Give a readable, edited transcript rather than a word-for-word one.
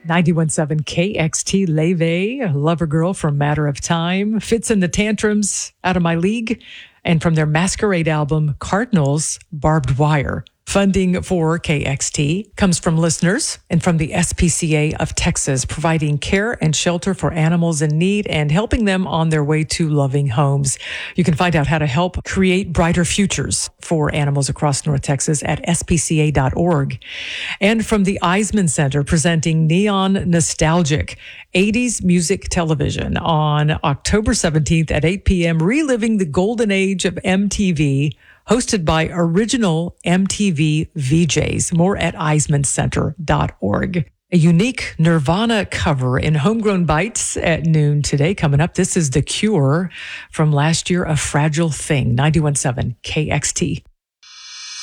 91.7 KXT Leve, Lover Girl from Matter of Time, Fits in the Tantrums, Out of My League, and from their Masquerade album, Cardinals, Barbed Wire. Funding for KXT comes from listeners and from the SPCA of Texas, providing care and shelter for animals in need and helping them on their way to loving homes. You can find out how to help create brighter futures for animals across North Texas at spca.org. And from the Eisman Center, presenting Neon Nostalgic, 80s music television on October 17th at 8 p.m., reliving the golden age of MTV, hosted by original MTV VJs. More at eismancenter.org. A unique Nirvana cover in Homegrown Bites at noon today. Coming up, this is The Cure from last year, A Fragile Thing, 91.7 KXT.